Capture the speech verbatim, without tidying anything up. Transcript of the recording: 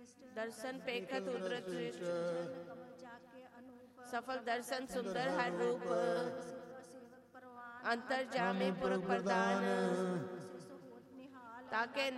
दर्शन पेखत उदरत सफल दर्शन सुंदर हर रूप अंतर जामे पुरख प्रदान ताके